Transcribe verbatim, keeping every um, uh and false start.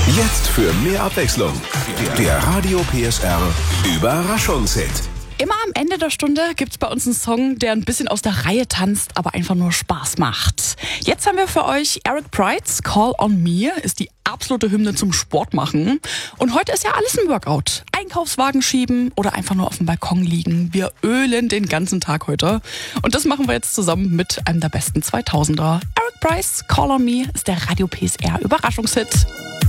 Jetzt für mehr Abwechslung. Der Radio P S R Überraschungshit. Immer am Ende der Stunde gibt's bei uns einen Song, der ein bisschen aus der Reihe tanzt, aber einfach nur Spaß macht. Jetzt haben wir für euch Eric Prydz Call on Me, ist die absolute Hymne zum Sport machen. Und heute ist ja alles ein Workout. Einkaufswagen schieben oder einfach nur auf dem Balkon liegen. Wir ölen den ganzen Tag heute. Und das machen wir jetzt zusammen mit einem der besten zweitausender. Eric Prydz Call on Me ist der Radio P S R Überraschungshit.